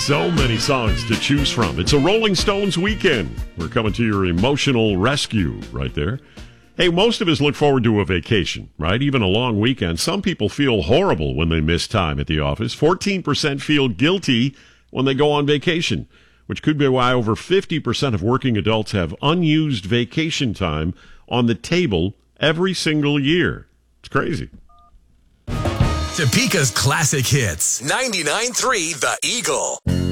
So many songs to choose from. It's a Rolling Stones weekend. We're coming to your emotional rescue right there. Hey, most of us look forward to a vacation, right? Even a long weekend. Some people feel horrible when they miss time at the office. 14% feel guilty when they go on vacation, which could be why over 50% of working adults have unused vacation time on the table every single year. It's crazy. Topeka's classic hits. 99.3 The Eagle.